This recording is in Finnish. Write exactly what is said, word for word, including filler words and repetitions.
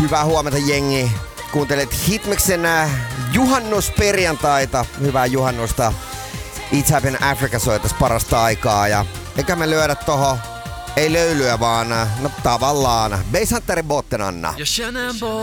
Hyvää huomenta jengi. Kuuntelet Hitmixen juhannusperjantaita. Hyvää juhannusta. It's Happen Africa soitas parasta aikaa. Ja eikä me lyödä toho, ei löylyä vaan, no tavallaan. Basshunterin Botten Anna.